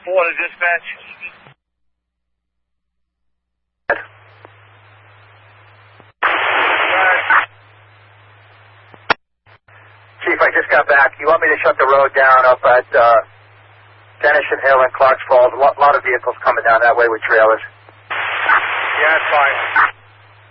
Florida Dispatch. Chief, I just got back. You want me to shut the road down up at Denison Hill and Clarks Falls? A lot of vehicles coming down that way with trailers. Yeah, that's fine.